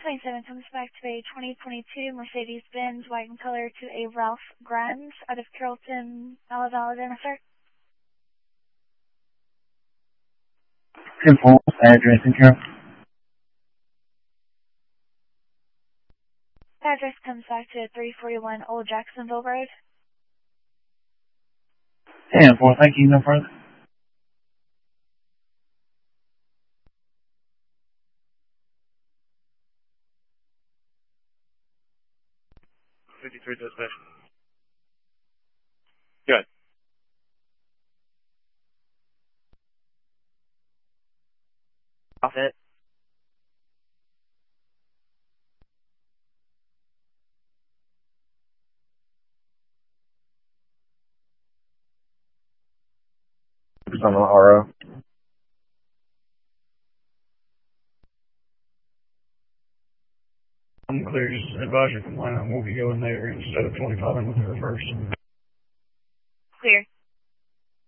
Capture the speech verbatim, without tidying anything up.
twenty-seven comes back to a twenty twenty-two Mercedes-Benz wagon color to a Ralph Grimes out of Carrollton, Alabama, sir. ten four, address and Carroll. The address comes back to three forty-one Old Jacksonville Road. ten four, thank you, no further. fifty-three dispatch. Good. Off it. It's on the R O. I'm clear, just advise your complainant, we'll be going there instead of twenty-five with her first.